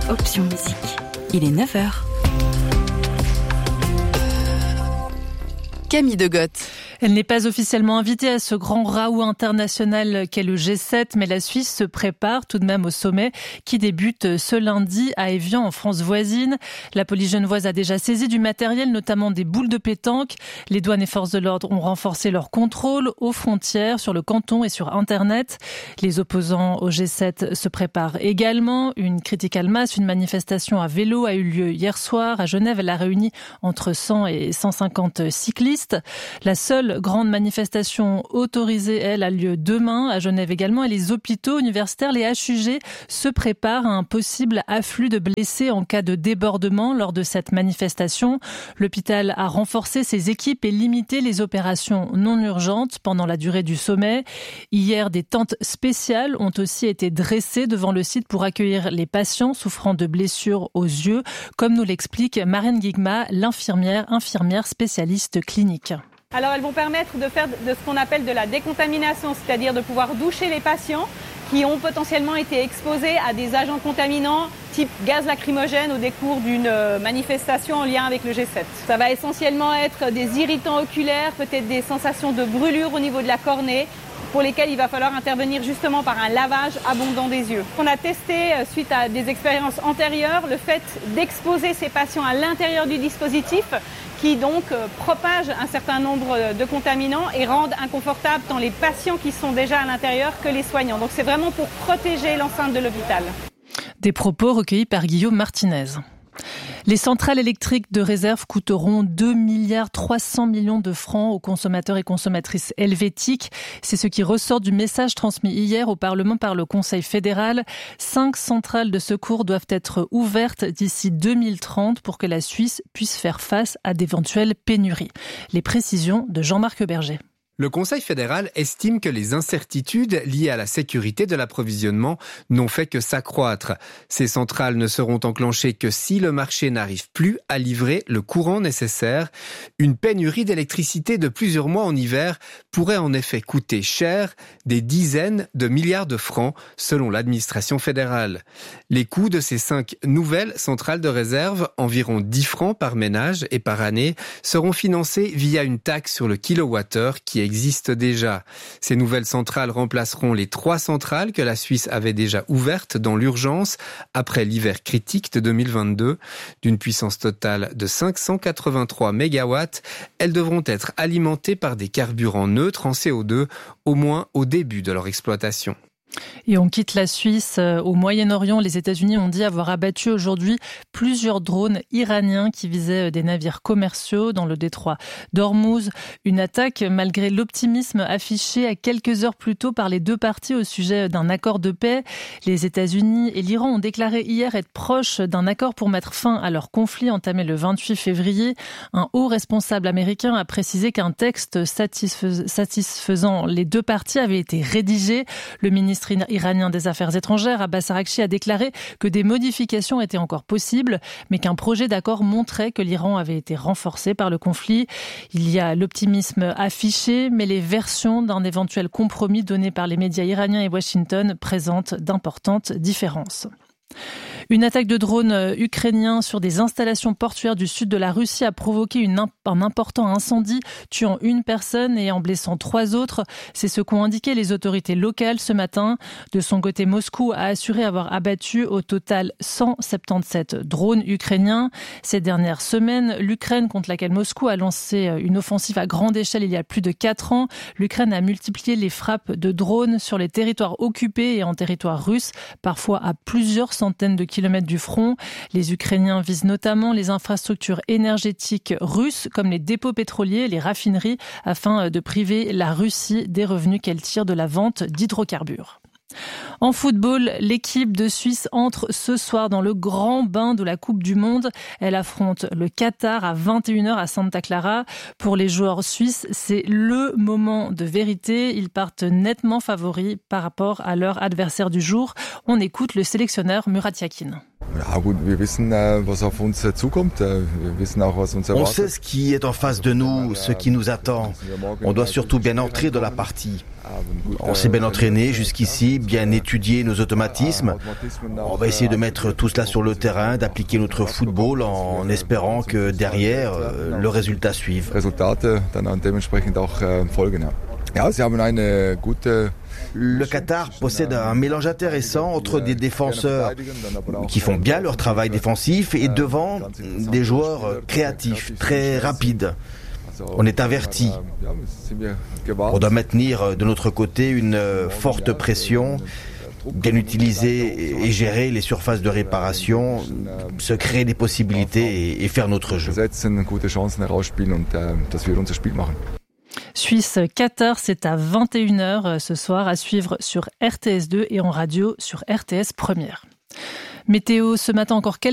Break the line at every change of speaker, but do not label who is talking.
Option Musique. Il est 9h. Camille Degotte.
Elle n'est pas officiellement invitée à ce grand raout international qu'est le G7, mais la Suisse se prépare tout de même au sommet qui débute ce lundi à Évian en France voisine. La police genevoise a déjà saisi du matériel, notamment des boules de pétanque. Les douanes et forces de l'ordre ont renforcé leur contrôle aux frontières, sur le canton et sur Internet. Les opposants au G7 se préparent également. Une critical mass, une manifestation à vélo a eu lieu hier soir à Genève. Elle a réuni entre 100 et 150 cyclistes. La seule grande manifestation autorisée, elle, a lieu demain à Genève également. Et les hôpitaux universitaires, les HUG, se préparent à un possible afflux de blessés en cas de débordement lors de cette manifestation. L'hôpital a renforcé ses équipes et limité les opérations non urgentes pendant la durée du sommet. Hier, des tentes spéciales ont aussi été dressées devant le site pour accueillir les patients souffrant de blessures aux yeux, comme nous l'explique Marine Guigma, infirmière spécialiste clinique.
Alors elles vont permettre de faire de ce qu'on appelle de la décontamination, c'est-à-dire de pouvoir doucher les patients qui ont potentiellement été exposés à des agents contaminants type gaz lacrymogène au décours d'une manifestation en lien avec le G7. Ça va essentiellement être des irritants oculaires, peut-être des sensations de brûlure au niveau de la cornée, pour lesquels il va falloir intervenir justement par un lavage abondant des yeux. On a testé, suite à des expériences antérieures, le fait d'exposer ces patients à l'intérieur du dispositif qui donc propage un certain nombre de contaminants et rendent inconfortables tant les patients qui sont déjà à l'intérieur que les soignants. Donc c'est vraiment pour protéger l'enceinte de l'hôpital.
Des propos recueillis par Guillaume Martinez. Les centrales électriques de réserve coûteront 2,3 milliards de francs aux consommateurs et consommatrices helvétiques. C'est ce qui ressort du message transmis hier au Parlement par le Conseil fédéral. 5 centrales de secours doivent être ouvertes d'ici 2030 pour que la Suisse puisse faire face à d'éventuelles pénuries. Les précisions de Jean-Marc Berger.
Le Conseil fédéral estime que les incertitudes liées à la sécurité de l'approvisionnement n'ont fait que s'accroître. Ces centrales ne seront enclenchées que si le marché n'arrive plus à livrer le courant nécessaire. Une pénurie d'électricité de plusieurs mois en hiver pourrait en effet coûter cher, des dizaines de milliards de francs selon l'administration fédérale. Les coûts de ces 5 nouvelles centrales de réserve, environ 10 francs par ménage et par année, seront financés via une taxe sur le kilowattheure qui existe déjà. Ces nouvelles centrales remplaceront les 3 centrales que la Suisse avait déjà ouvertes dans l'urgence après l'hiver critique de 2022. D'une puissance totale de 583 mégawatts, elles devront être alimentées par des carburants neutres en CO2, au moins au début de leur exploitation.
Et on quitte la Suisse. Au Moyen-Orient, les États-Unis ont dit avoir abattu aujourd'hui plusieurs drones iraniens qui visaient des navires commerciaux dans le détroit d'Ormuz. Une attaque malgré l'optimisme affiché à quelques heures plus tôt par les deux parties au sujet d'un accord de paix. Les États-Unis et l'Iran ont déclaré hier être proches d'un accord pour mettre fin à leur conflit entamé le 28 février. Un haut responsable américain a précisé qu'un texte satisfaisant les deux parties avait été rédigé. Le ministre iranien des Affaires étrangères, Abbas Araghchi, a déclaré que des modifications étaient encore possibles, mais qu'un projet d'accord montrait que l'Iran avait été renforcé par le conflit. Il y a l'optimisme affiché, mais les versions d'un éventuel compromis donné par les médias iraniens et Washington présentent d'importantes différences. Une attaque de drones ukrainiens sur des installations portuaires du sud de la Russie a provoqué un important incendie, tuant une personne et en blessant 3 autres. C'est ce qu'ont indiqué les autorités locales ce matin. De son côté, Moscou a assuré avoir abattu au total 177 drones ukrainiens. Ces dernières semaines, l'Ukraine, contre laquelle Moscou a lancé une offensive à grande échelle il y a plus de 4 ans, l'Ukraine a multiplié les frappes de drones sur les territoires occupés et en territoire russe, parfois à plusieurs centaines de kilomètres du front. Les Ukrainiens visent notamment les infrastructures énergétiques russes, comme les dépôts pétroliers et les raffineries, afin de priver la Russie des revenus qu'elle tire de la vente d'hydrocarbures. En football, l'équipe de Suisse entre ce soir dans le grand bain de la Coupe du Monde. Elle affronte le Qatar à 21h à Santa Clara. Pour les joueurs suisses, c'est le moment de vérité. Ils partent nettement favoris par rapport à leur adversaire du jour. On écoute le sélectionneur Murat Yakin.
On sait ce qui est en face de nous, ce qui nous attend. On doit surtout bien entrer dans la partie. On s'est bien entraîné jusqu'ici, bien étudié nos automatismes. On va essayer de mettre tout cela sur le terrain, d'appliquer notre football en espérant que derrière, le résultat suive. Le Qatar possède un mélange intéressant entre des défenseurs qui font bien leur travail défensif et devant des joueurs créatifs, très rapides. On est averti. On doit maintenir de notre côté une forte pression, bien utiliser et gérer les surfaces de réparation, se créer des possibilités et faire notre jeu.
Suisse-Qatar, c'est à 21h ce soir, à suivre sur RTS2 et en radio sur RTS Première. Météo, ce matin encore quelques